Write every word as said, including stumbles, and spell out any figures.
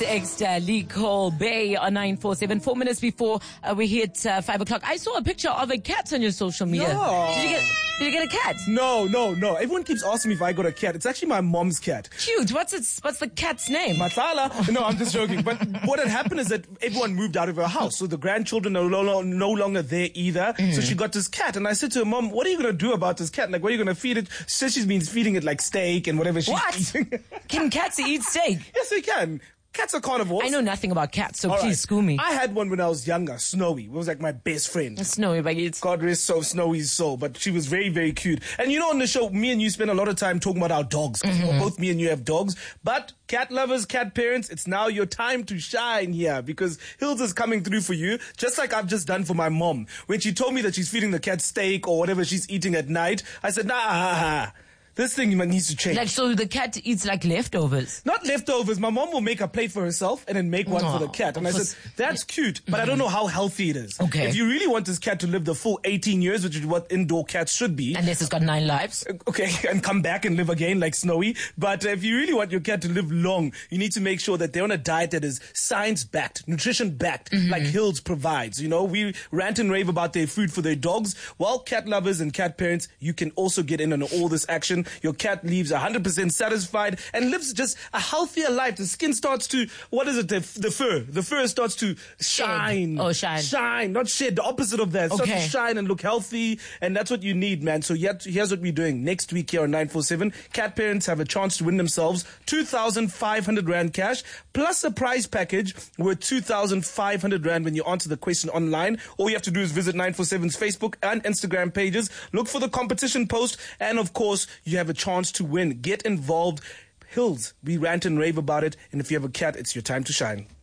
Extra Lee Cole Bay on nine four seven. Four minutes before uh, we hit uh, five o'clock. I saw a picture of a cat on your social media. No. Did you get? Did you get a cat? No, no, no. Everyone keeps asking me if I got a cat. It's actually my mom's cat. Cute. What's its? What's the cat's name? Matala. No, I'm just joking. But what had happened is that everyone moved out of her house, so the grandchildren are no, no longer there either. Mm. So she got this cat, and I said to her, "Mom, what are you gonna do about this cat? Like, what are you gonna feed it?" She says she's been feeding it like steak and whatever she's what? eating. Can cats eat steak? Yes, they can. Cats are carnivores. I know nothing about cats, so All please right. school me. I had one when I was younger, Snowy. It was like my best friend. Snowy, but it's... God rest so Snowy's soul. But she was very, very cute. And you know, on the show, me and you spend a lot of time talking about our dogs. Mm-hmm. Both me and you have dogs. But cat lovers, cat parents, it's now your time to shine here because Hills is coming through for you, just like I've just done for my mom. When she told me that she's feeding the cat steak or whatever she's eating at night, I said, nah, this thing needs to change. Like, so the cat eats like leftovers? Not leftovers. My mom will make a plate for herself and then make one oh, for the cat. And I said, that's cute, but mm-hmm. I don't know how healthy it is. Okay. If you really want this cat to live the full eighteen years, which is what indoor cats should be. Unless it's got nine lives. Okay, and come back and live again like Snowy. But if you really want your cat to live long, you need to make sure that they're on a diet that is science-backed, nutrition-backed, mm-hmm. like Hills provides. You know, we rant and rave about their food for their dogs. Well, cat lovers and cat parents, you can also get in on all this action. Your cat leaves one hundred percent satisfied and lives just a healthier life. The skin starts to, what is it, the, the fur. The fur starts to shine. Shed. Oh, shine. Shine, not shed, the opposite of that. It starts okay. to shine and look healthy, and that's what you need, man. So yet, here's what we're doing. Next week here on nine four seven, cat parents have a chance to win themselves two thousand five hundred rand cash, plus a prize package worth two thousand five hundred rand when you answer the question online. All you have to do is visit nine four seven's Facebook and Instagram pages, look for the competition post, and of course, you have a chance to win. Get involved. Hills, we rant and rave about it, and if you have a cat, it's your time to shine.